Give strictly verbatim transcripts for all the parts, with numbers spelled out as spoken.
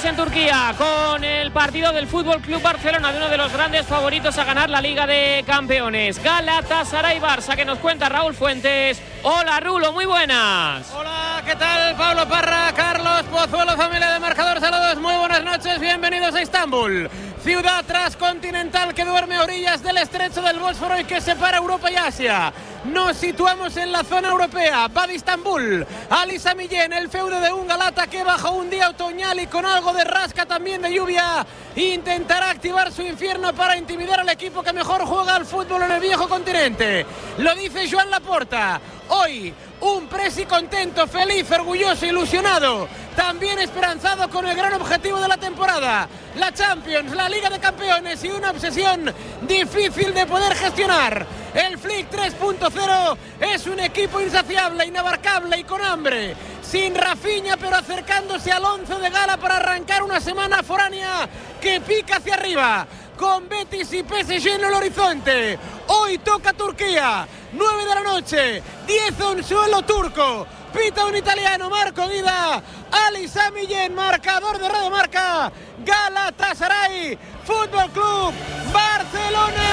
en Turquía con el partido del Fútbol Club Barcelona, de uno de los grandes favoritos a ganar la Liga de Campeones. Galatasaray Barça, que nos cuenta Raúl Fuentes. Hola Rulo, muy buenas. Hola, ¿qué tal? Pablo Parra, Carlos Pozuelo, familia de Marcador, saludos, muy buenas noches, bienvenidos a Estambul, ciudad transcontinental que duerme a orillas del estrecho del Bósforo y que separa Europa y Asia. Nos situamos en la zona europea. Va de Estambul Ali Sami Yen, el feudo de un Galata que bajo un día otoñal y con algo de rasca también de lluvia intentará activar su infierno para intimidar al equipo que mejor juega al fútbol en el viejo continente. Lo dice Joan Laporta. Hoy un Presi contento, feliz, orgulloso, ilusionado, también esperanzado con el gran objetivo de la temporada, la Champions, la Liga de Campeones, y una obsesión difícil de poder gestionar. El Flick tres punto cero es un equipo insaciable, inabarcable y con hambre, sin Rafinha pero acercándose al once de gala para arrancar una semana foránea que pica hacia arriba, con Betis y P S G en el horizonte. Hoy toca Turquía, nueve de la noche, diez en suelo turco. Pita un italiano, Marco Guida. Ali Sami Yen, marcador de Radio Marca. Galatasaray Fútbol Club Barcelona.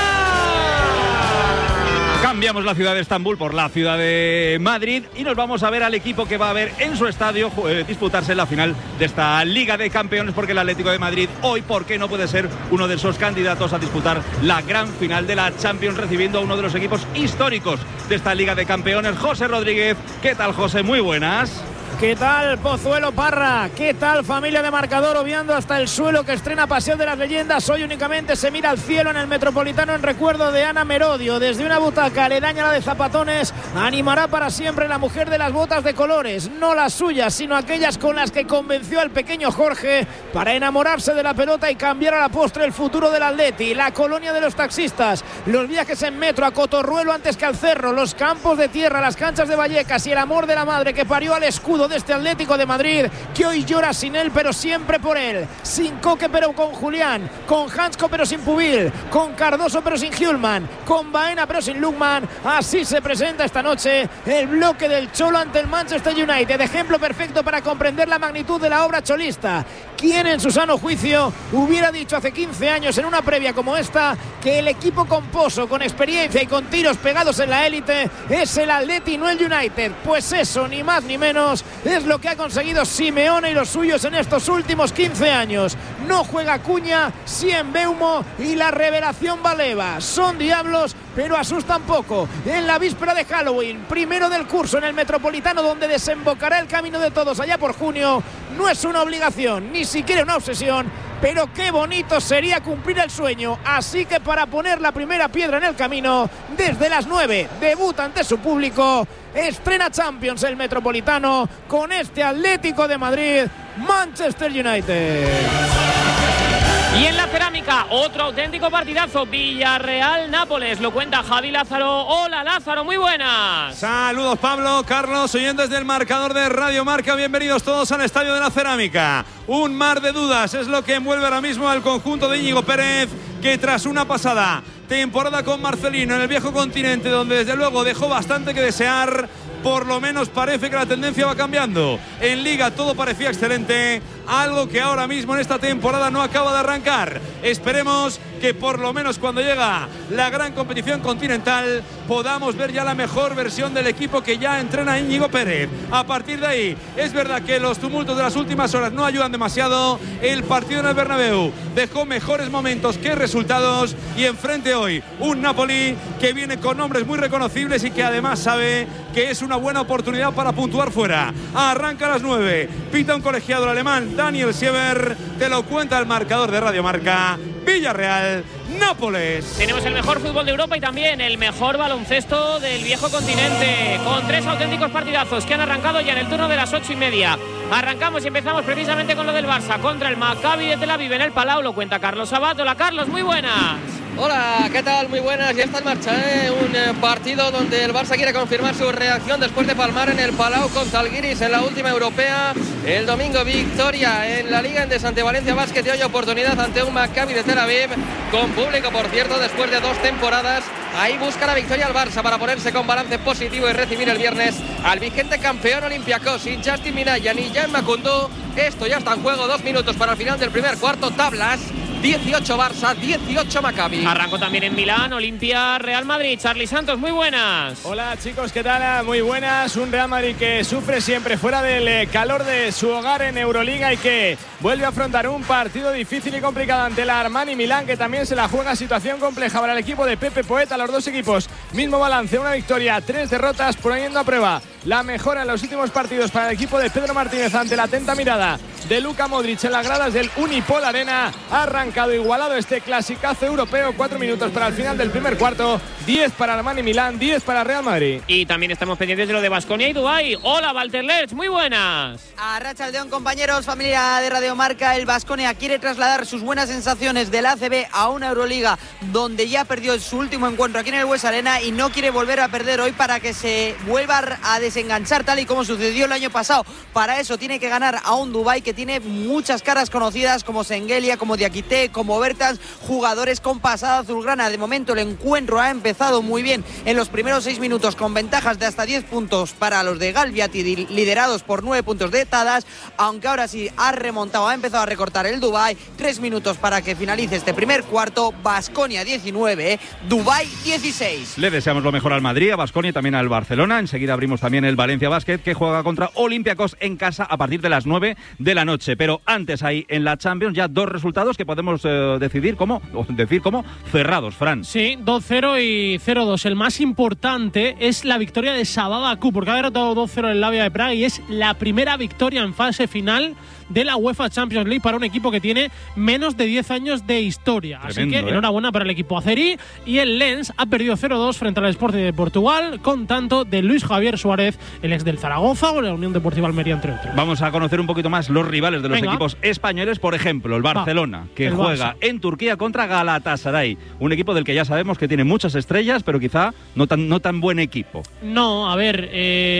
Cambiamos la ciudad de Estambul por la ciudad de Madrid y nos vamos a ver al equipo que va a ver en su estadio eh, disputarse la final de esta Liga de Campeones, porque el Atlético de Madrid hoy, ¿por qué no puede ser uno de esos candidatos a disputar la gran final de la Champions, recibiendo a uno de los equipos históricos de esta Liga de Campeones? José Rodríguez, ¿qué tal, José? Muy buenas. ¿Qué tal, Pozuelo Parra? ¿Qué tal, familia de Marcador? Obviando hasta el suelo que estrena Pasión de las Leyendas. Hoy únicamente se mira al cielo en el Metropolitano en recuerdo de Ana Merodio. Desde una butaca aledaña a la de Zapatones, animará para siempre la mujer de las botas de colores. No las suyas, sino aquellas con las que convenció al pequeño Jorge para enamorarse de la pelota y cambiar a la postre el futuro del Atleti. La colonia de los taxistas, los viajes en metro a Cotorruelo antes que al Cerro, los campos de tierra, las canchas de Vallecas y el amor de la madre que parió al escudo de este Atlético de Madrid, que hoy llora sin él pero siempre por él, sin Coque pero con Julián, con Hansko pero sin Pubil, con Cardoso pero sin Hjulman, con Baena pero sin Lukman. Así se presenta esta noche el bloque del Cholo ante el Manchester United, ejemplo perfecto para comprender la magnitud de la obra cholista. ¿Quién en su sano juicio hubiera dicho hace quince años en una previa como esta que el equipo con pozo, con experiencia y con tiros pegados en la élite es el Atleti y no el United? Pues eso, ni más ni menos, es lo que ha conseguido Simeone y los suyos en estos últimos quince años. No juega Cuña, sí en Beumo, y la revelación Baleva. Son diablos, pero asustan poco. En la víspera de Halloween, primero del curso en el Metropolitano, donde desembocará el camino de todos allá por junio, no es una obligación, ni siquiera una obsesión, pero qué bonito sería cumplir el sueño. Así que para poner la primera piedra en el camino, desde las nueve, debuta ante su público, estrena Champions el Metropolitano con este Atlético de Madrid, Manchester United. Y en la cerámica, otro auténtico partidazo, Villarreal-Nápoles, lo cuenta Javi Lázaro. Hola Lázaro, muy buenas. Saludos Pablo, Carlos, oyentes del Marcador de Radio Marca, bienvenidos todos al Estadio de la Cerámica. Un mar de dudas es lo que envuelve ahora mismo al conjunto de Íñigo Pérez, que tras una pasada temporada con Marcelino en el viejo continente, donde desde luego dejó bastante que desear, por lo menos parece que la tendencia va cambiando. En Liga todo parecía excelente, algo que ahora mismo en esta temporada no acaba de arrancar. Esperemos que por lo menos cuando llega la gran competición continental podamos ver ya la mejor versión del equipo que ya entrena Íñigo Pérez. A partir de ahí, es verdad que los tumultos de las últimas horas no ayudan demasiado. El partido en el Bernabéu dejó mejores momentos que resultados, y enfrente hoy un Napoli que viene con nombres muy reconocibles y que además sabe que es una buena oportunidad para puntuar fuera. Arranca a las nueve, pita un colegiado el alemán Daniel Sieber, te lo cuenta el Marcador de Radio Marca. Villarreal, Nápoles. Tenemos el mejor fútbol de Europa y también el mejor baloncesto del viejo continente, con tres auténticos partidazos que han arrancado ya en el turno de las ocho y media. Arrancamos y empezamos precisamente con lo del Barça contra el Maccabi de Tel Aviv en el Palau, lo cuenta Carlos Sabat. Hola Carlos, muy buenas. Hola, ¿qué tal? Muy buenas, ya está en marcha, ¿eh? Un eh, partido donde el Barça quiere confirmar su reacción después de palmar en el Palau con Zalgiris en la última europea. El domingo victoria en la Liga en Desante Valencia Basket y hoy oportunidad ante un Maccabi de Tel Aviv con público, por cierto, después de dos temporadas Ahí busca la victoria al Barça para ponerse con balance positivo y recibir el viernes al vigente campeón Olympiacos. Sin Justin Minaya ni Jan Makundo, esto ya está en juego. Dos minutos para el final del primer cuarto. Tablas dieciocho Barça, dieciocho Maccabi. Arrancó también en Milán, Olimpia, Real Madrid. Charly Santos, muy buenas. Hola chicos, ¿qué tal? Muy buenas. Un Real Madrid que sufre siempre fuera del calor de su hogar en Euroliga y que vuelve a afrontar un partido difícil y complicado ante la Armani Milán, que también se la juega. Situación compleja para el equipo de Pepe Poeta. Los dos equipos, mismo balance, una victoria, tres derrotas, poniendo a prueba la mejora en los últimos partidos para el equipo de Pedro Martínez ante la atenta mirada de Luka Modric en las gradas del Unipol Arena. Ha arrancado igualado este clasicazo europeo. Cuatro minutos para el final del primer cuarto. diez para Armani Milán, diez para Real Madrid. Y también estamos pendientes de lo de Baskonia y Dubái. Hola, Walter Lerch, muy buenas. Arratsaldeon, compañeros, familia de Radio Marca. El Baskonia quiere trasladar sus buenas sensaciones del A C B a una Euroliga donde ya perdió su último encuentro aquí en el Bues Arena y no quiere volver a perder hoy para que se vuelva a desenganchar tal y como sucedió el año pasado. Para eso tiene que ganar a un Dubái que tiene muchas caras conocidas como Sengelia, como Diakité, como Bertans, jugadores con pasada azulgrana. De momento el encuentro ha empezado muy bien en los primeros seis minutos con ventajas de hasta diez puntos para los de Galviati, liderados por nueve puntos de Tadas, aunque ahora sí ha remontado, ha empezado a recortar el Dubái. Tres minutos para que finalice este primer cuarto. Baskonia diecinueve, Dubái dieciséis. Le deseamos lo mejor al Madrid, a Baskonia y también al Barcelona. Enseguida abrimos también el Valencia Basket, que juega contra Olympiacos en casa a partir de las nueve de la noche. Pero antes hay en la Champions ya dos resultados que podemos eh, decidir como, o decir como cerrados, Fran. Sí, dos cero y cero dos. El más importante es la victoria de Sabah Bakú, porque ha derrotado dos cero en el Slavia de Praga y es la primera victoria en fase final de la UEFA Champions League para un equipo que tiene menos de diez años de historia. Tremendo, Así que ¿eh? enhorabuena para el equipo azerí. Y el Lens ha perdido cero dos frente al Sporting de Portugal, con tanto de Luis Javier Suárez, el ex del Zaragoza o la Unión Deportiva Almería, entre otros. Vamos a conocer un poquito más los rivales de los Venga. equipos españoles. Por ejemplo, el Barcelona, Va, que el juega Barça. en Turquía contra Galatasaray, un equipo del que ya sabemos que tiene muchas estrellas, pero quizá no tan, no tan buen equipo. No, a ver,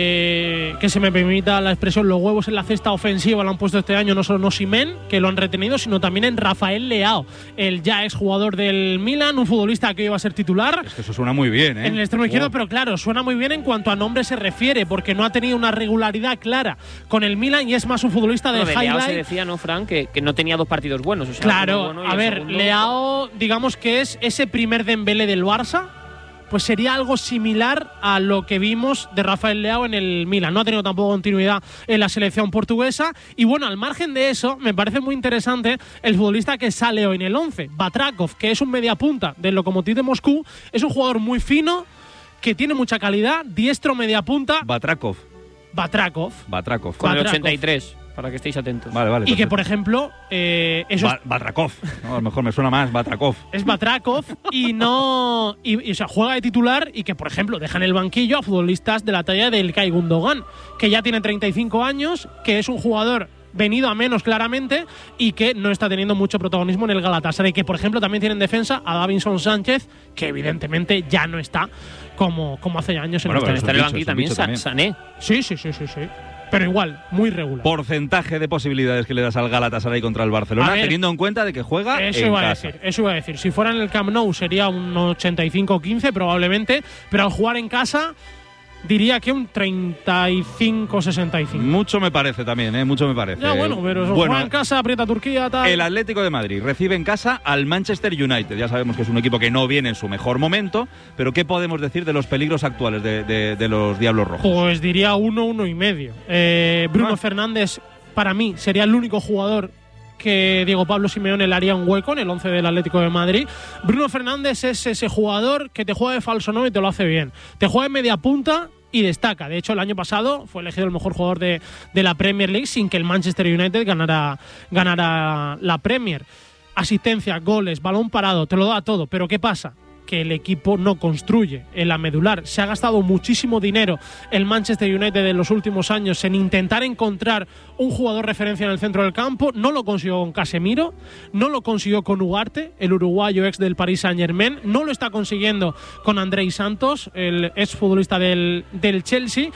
eh, que se me permita la expresión, los huevos en la cesta ofensiva lo han puesto este año no solo en Osimhen, que lo han retenido, sino también en Rafael Leao, el ya ex jugador del Milan, un futbolista que iba a ser titular. Es que eso suena muy bien, ¿eh? En el extremo izquierdo, Oh. pero claro, suena muy bien en cuanto a nombre se refiere, porque no ha tenido una regularidad clara con el Milan y es más un futbolista de Bueno, de Leao highlight. se decía, ¿no, Fran? Que, que no tenía dos partidos buenos. O sea, Claro, uno bueno y a el ver, segundo- Leao, digamos que es ese primer Dembélé del Barça, pues sería algo similar a lo que vimos de Rafael Leao en el Milan. No ha tenido tampoco continuidad en la selección portuguesa. Y bueno, al margen de eso, me parece muy interesante el futbolista que sale hoy en el once, Batrakov, que es un mediapunta del Lokomotiv de Moscú. Es un jugador muy fino, que tiene mucha calidad, diestro mediapunta. Batrakov. Batrakov. Batrakov. Con el Batrakov. ochenta y tres, para que estéis atentos. Vale, vale. Y que, perfecto. por ejemplo, eh, eso es Ba- Batrakov. No, a lo mejor me suena más Batrakov. es Batrakov y no y, y, o sea, juega de titular y que, por ejemplo, deja en el banquillo a futbolistas de la talla del Ilkay Gundogan, que ya tiene treinta y cinco años, que es un jugador venido a menos claramente y que no está teniendo mucho protagonismo en el Galatasaray, que por ejemplo también tiene en defensa a Davinson Sánchez, que evidentemente ya no está como, como hace años en Bueno, el pero Está en el bicho, banquillo es un también, bicho Sa- también. Sané. Sí, sí, sí, sí, sí. Pero igual, muy regular. Porcentaje de posibilidades que le das al Galatasaray contra el Barcelona, A ver, teniendo en cuenta de que juega Eso en iba a casa. decir, eso iba a decir. Si fuera en el Camp Nou sería un ochenta y cinco quince probablemente, pero al jugar en casa diría que un treinta y cinco sesenta y cinco. Mucho me parece también, ¿eh? Mucho me parece. Ya, bueno, pero eso Bueno, juega en casa, aprieta Turquía, tal. el Atlético de Madrid recibe en casa al Manchester United. Ya sabemos que es un equipo que no viene en su mejor momento, pero ¿qué podemos decir de los peligros actuales de, de- de los Diablos Rojos? Pues diría uno, uno y medio. Eh, Bruno Ah. Fernández, para mí, sería el único jugador que Diego Pablo Simeone le haría un hueco en el once del Atlético de Madrid. Bruno Fernández es ese jugador que te juega de falso nueve y te lo hace bien. Te juega en media punta y destaca. De hecho, el año pasado fue elegido el mejor jugador de, de la Premier League sin que el Manchester United ganara, ganara la Premier. Asistencia, goles, balón parado, te lo da todo. Pero ¿qué pasa? Que el equipo no construye en la medular. Se ha gastado muchísimo dinero el Manchester United en los últimos años en intentar encontrar un jugador referencia en el centro del campo. No lo consiguió con Casemiro, no lo consiguió con Ugarte, el uruguayo ex del Paris Saint-Germain, no lo está consiguiendo con Andrei Santos, el ex futbolista del, del Chelsea.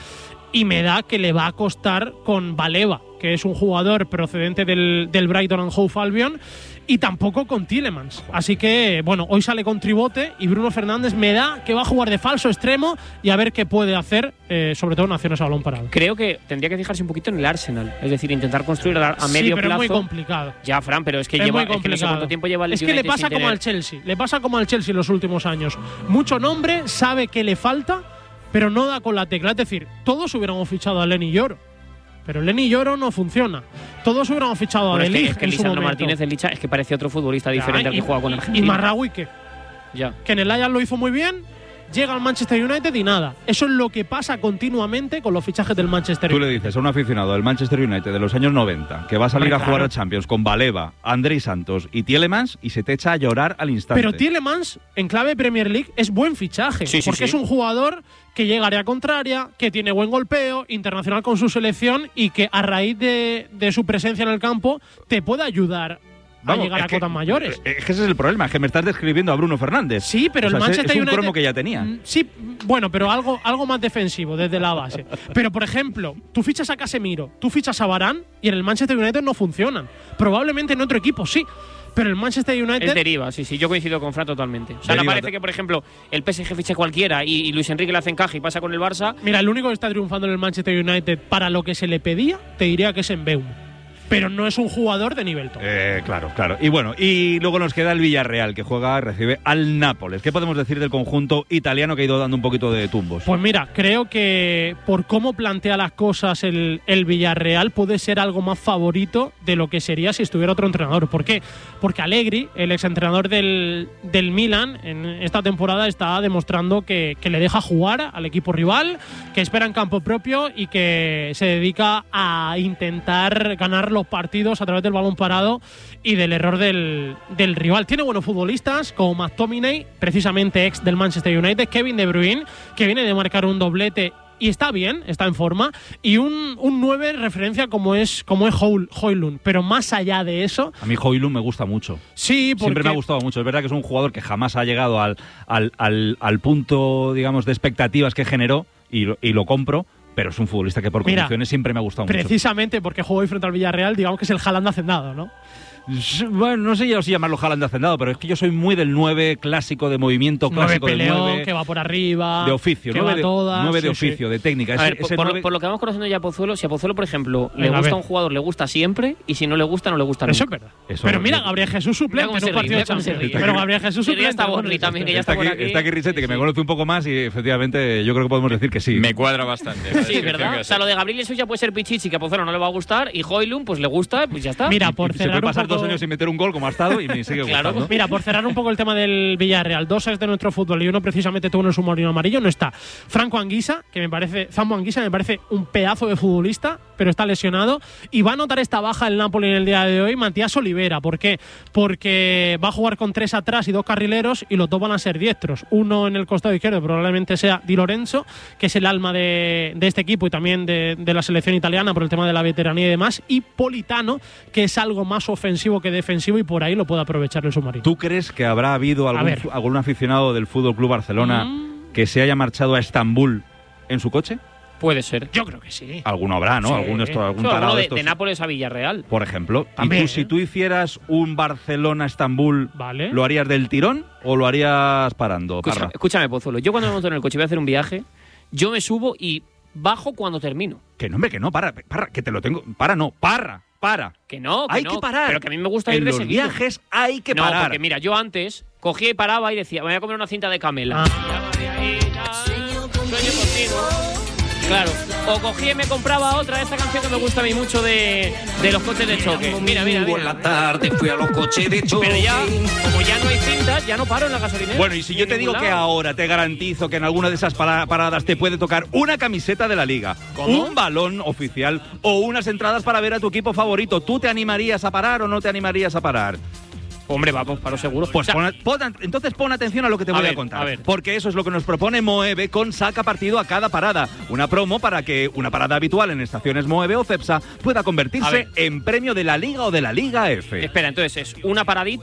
y me da que le va a costar con Baleva, que es un jugador procedente del, del Brighton and Hove Albion, y tampoco con Tielemans. Así que, bueno, hoy sale con tribote y Bruno Fernández me da que va a jugar de falso extremo y a ver qué puede hacer, eh, sobre todo en acciones a balón parado. Creo que tendría que fijarse un poquito en el Arsenal, es decir, intentar construir a, a medio sí, pero plazo. Es muy complicado. Ya, Fran, pero es que es lleva, muy es que no sé cuánto tiempo lleva el Es que le pasa como al Chelsea, le pasa como al Chelsea en los últimos años. Mucho nombre, sabe que le falta, pero no da con la tecla. Es decir, todos hubiéramos fichado a Lenny Yoro, pero Lenny Yoro no funciona. Todos hubiéramos fichado bueno, a es De que, Ligt es que en su Lisandro momento. Martínez de Licha es que parece otro futbolista Ya, diferente al y, que juega con y- Argentina. Y Marraoui, ¿qué? Ya. Que en el Ajax lo hizo muy bien, llega al Manchester United y nada. Eso es lo que pasa continuamente con los fichajes del Manchester Tú United. le dices a un aficionado del Manchester United de los años noventa que va a salir Hombre, a jugar claro. a Champions con Baleva, Andrei Santos y Tielemans y se te echa a llorar al instante. Pero Tielemans, en clave Premier League, es buen fichaje. Sí, sí, porque sí. es un jugador que llega a área contraria, que tiene buen golpeo, internacional con su selección y que a raíz de, de su presencia en el campo te puede ayudar Vamos, a llegar es a que- cotas mayores. Es que ese es el problema, es que me estás describiendo a Bruno Fernández. Sí, pero O sea, el Manchester es un United cromo que ya tenía. Mm, Sí, bueno, pero algo, algo más defensivo desde la base. Pero, por ejemplo, tú fichas a Casemiro, tú fichas a Varane y en el Manchester United no funcionan. Probablemente en otro equipo sí, pero el Manchester United… Él deriva, sí, sí, yo coincido con Fran totalmente. O sea, Deriva. no parece que, por ejemplo, el P S G fiche cualquiera y, y Luis Enrique le hace encaje y pasa con el Barça. Mira, el único que está triunfando en el Manchester United para lo que se le pedía, te diría que es Mbeumo. Pero no es un jugador de nivel top. Eh, claro, claro. Y bueno, y luego nos queda el Villarreal, que juega, recibe al Nápoles. ¿Qué podemos decir del conjunto italiano que ha ido dando un poquito de tumbos? Pues mira, creo que por cómo plantea las cosas el, el Villarreal puede ser algo más favorito de lo que sería si estuviera otro entrenador. ¿Por qué? Porque Allegri, el exentrenador del, del Milan, en esta temporada está demostrando que, que le deja jugar al equipo rival, que espera en campo propio y que se dedica a intentar ganar los partidos a través del balón parado y del error del, del rival. Tiene buenos futbolistas como McTominay, precisamente ex del Manchester United, Kevin De Bruyne, que viene de marcar un doblete y está bien, está en forma, y un, un nueve referencia como es como es Højlund. Pero más allá de eso… A mí Højlund me gusta mucho. Sí, porque… Siempre me ha gustado mucho. Es verdad que es un jugador que jamás ha llegado al, al, al, al punto, digamos, de expectativas que generó y lo, y lo compro. Pero es un futbolista que por Mira, condiciones siempre me ha gustado mucho. Precisamente porque jugó hoy frente al Villarreal, digamos que es el Haaland hacendado, ¿no? Bueno, no sé yo si llamarlo Haaland de hacendado, pero es que yo soy muy del nueve clásico, de movimiento Nueve clásico del peleón, nueve. que va por arriba, De oficio, que nueve va de, todas, nueve de sí, sí. oficio, de técnica. A Ese- ver, por, ese por lo, nueve- por lo que vamos conociendo ya a Pozuelo, si a Pozuelo, por ejemplo, le Venga, a gusta ver. a un jugador, le gusta siempre, y si no le gusta, no le gusta Eso es nunca. verdad. Eso pero es mira, verdad. Gabriel Jesús Mira suplente cómo en se un partido ríe, de mira cómo se Champions. ríe. Pero Gabriel Jesús Sí, ya suplente. está bueno, Borri eso también, que ya Está está aquí, por aquí. está aquí Risete, que me Sí, conoce un poco más y efectivamente yo creo que podemos decir que sí. Me cuadra bastante. la Sí, descripción ¿verdad? que O has sea, lo hecho. de Gabriel Jesús ya puede ser Pichichi, que a Pozuelo no le va a gustar, y Højlund, pues le gusta, pues ya está. Mira, por Y se cerrar puede un pasar poco… dos años sin meter un gol como ha estado y me sigue Claro. gustando. Mira, por cerrar un poco el tema del Villarreal, dos es de nuestro fútbol y uno precisamente tuvo en el submarino amarillo, no está Franco Anguissa, que me parece, Zambo Anguissa me parece un pedazo de futbolista, pero está lesionado, y va a notar esta baja el Napoli en el día de hoy Matías Olivera. ¿Por qué? Porque va a jugar con tres atrás y dos carrileros y los dos van a ser diestros. Uno en el costado izquierdo probablemente sea Di Lorenzo, que es el alma de, de este equipo y también de, de la selección italiana por el tema de la veteranía y demás, y Politano, que es algo más ofensivo que defensivo y por ahí lo puede aprovechar el submarino. ¿Tú crees que habrá habido algún, ver. algún aficionado del Fútbol Club Barcelona Mm. que se haya marchado a Estambul en su coche? Puede ser. Yo creo que sí. Alguno habrá, ¿no? Sí. Algún, esto, algún Sí, tarado alguno de de, estos, de Nápoles a Villarreal. por ejemplo. También, ¿Y tú, si ¿eh? tú hicieras un Barcelona-Estambul, Vale. lo harías del tirón o lo harías parando, Escucha- Parra? escúchame, Pozuelo. Yo cuando me monto en el coche y voy a hacer un viaje, yo me subo y bajo cuando termino. Que no, hombre, que no, para, para, que te lo tengo. Para, no, para, para. Que no, que Hay no, que parar. Pero que a mí me gusta ir En de los seguido. viajes hay que no, parar. porque mira, yo antes cogía y paraba y decía, me voy a comer una cinta de Camela. Ah. Ya me voy ahí, ya, sueño continuo. Claro, o cogía y me compraba otra de esta canción que me gusta a mí mucho de, de los coches de choque. Mira, mira, Domingo en mira. la tarde fui a los coches de choque. Pero ya, como ya no hay cintas, ya no paro en la gasolinera. Bueno, y si Ni yo en te digo ningún que lado. ahora te garantizo que en alguna de esas para- paradas te puede tocar una camiseta de la liga, ¿Cómo? un balón oficial o unas entradas para ver a tu equipo favorito, ¿tú te animarías a parar o no te animarías a parar? Hombre, vamos, paro seguro. Pues O sea, pon- pon- entonces pon atención a lo que te A voy a ver, contar. a ver. Porque eso es lo que nos propone Moeve con Saca Partido a cada parada. Una promo para que una parada habitual en estaciones Moeve o Cepsa pueda A convertirse ver. en premio de la Liga o de la Liga F. Espera, entonces es una paradita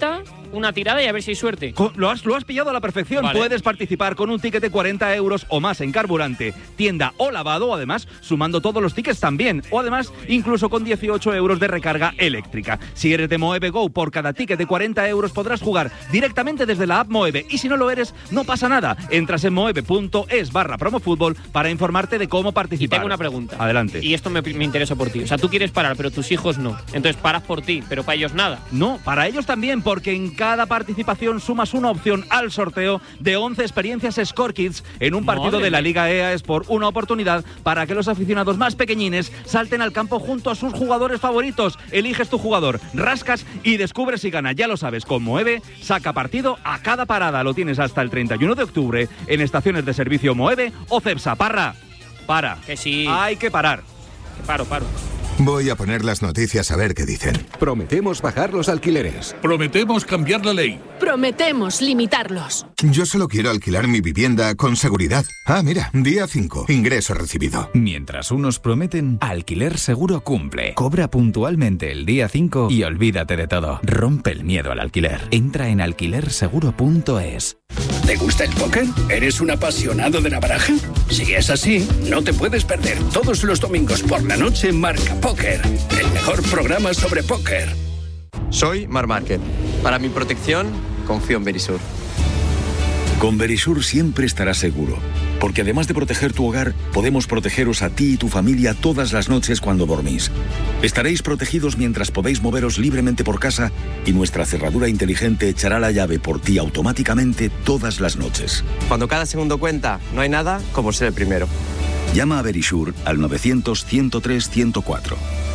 una tirada y a ver si hay suerte. Con, lo, has, lo has pillado a la perfección. Vale. Puedes participar con un ticket de cuarenta euros o más en carburante, tienda o lavado, además, sumando todos los tickets también. O además, incluso con dieciocho euros de recarga eléctrica. Si eres de Moeve Go, por cada ticket de cuarenta euros podrás jugar directamente desde la app Moeve. Y si no lo eres, no pasa nada. Entras en moeve.es barra promofútbol para informarte de cómo participar. Y tengo una pregunta. Adelante. Y esto me, me interesa por ti. O sea, tú quieres parar, pero tus hijos no. Entonces paras por ti, pero para ellos nada. No, para ellos también, porque en cada participación sumas una opción al sorteo de once experiencias Score Kids en un partido Madre de la mía. Liga E A Sport. Una oportunidad para que los aficionados más pequeñines salten al campo junto a sus jugadores favoritos. Eliges tu jugador, rascas y descubres si gana. Ya lo sabes, con Moeve saca partido a cada parada. Lo tienes hasta el treinta y uno de octubre en estaciones de servicio Moeve o Cepsa. Parra, para. Que sí. Hay que parar. Que paro, paro. Voy a poner las noticias a ver qué dicen. Prometemos bajar los alquileres. Prometemos cambiar la ley. Prometemos limitarlos. Yo solo quiero alquilar mi vivienda con seguridad. Ah, mira, día cinco, ingreso recibido. Mientras unos prometen, Alquiler Seguro cumple. Cobra puntualmente el día cinco y olvídate de todo. Rompe el miedo al alquiler. Entra en alquiler seguro punto es. ¿Te gusta el póker? ¿Eres un apasionado de la baraja? Si es así, no te puedes perder todos los domingos por la noche Marca Póker, el mejor programa sobre póker. Soy Mar Márquez. Para mi protección, confío en Verisur. Con Verisur siempre estarás seguro, porque además de proteger tu hogar, podemos protegeros a ti y tu familia todas las noches cuando dormís. Estaréis protegidos mientras podéis moveros libremente por casa y nuestra cerradura inteligente echará la llave por ti automáticamente todas las noches. Cuando cada segundo cuenta, no hay nada como ser el primero. Llama a Verisur al novecientos, ciento tres, ciento cuatro.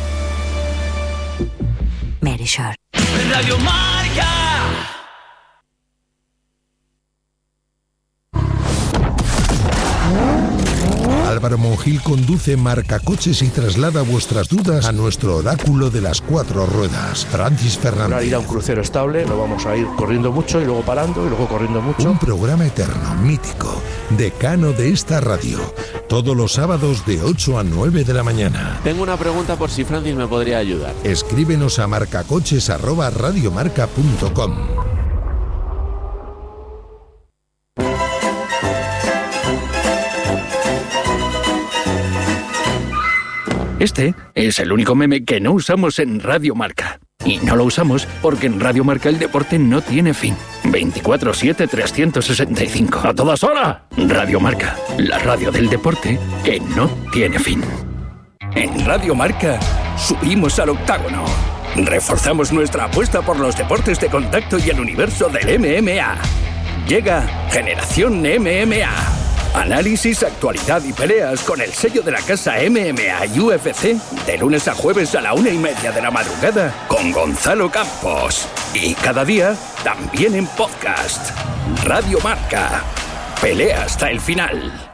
Verisur. Radio Marca. Álvaro Monjil conduce Marcacoches y traslada vuestras dudas a nuestro oráculo de las cuatro ruedas, Francis Fernández. Para ir a un crucero estable, no vamos a ir corriendo mucho y luego parando y luego corriendo mucho. Un programa eterno, mítico, decano de esta radio, todos los sábados de ocho a nueve de la mañana. Tengo una pregunta por si Francis me podría ayudar. Escríbenos a marcacoches arroba radiomarca punto com. Este es el único meme que no usamos en Radio Marca. Y no lo usamos porque en Radio Marca el deporte no tiene fin. veinticuatro siete, trescientos sesenta y cinco. ¡A todas horas! Radio Marca, la radio del deporte que no tiene fin. En Radio Marca, subimos al octágono. Reforzamos nuestra apuesta por los deportes de contacto y el universo del M M A. Llega Generación M M A. Análisis, actualidad y peleas con el sello de la casa M M A y U F C de lunes a jueves a la una y media de la madrugada con Gonzalo Campos. Y cada día también en podcast. Radio Marca. Pelea hasta el final.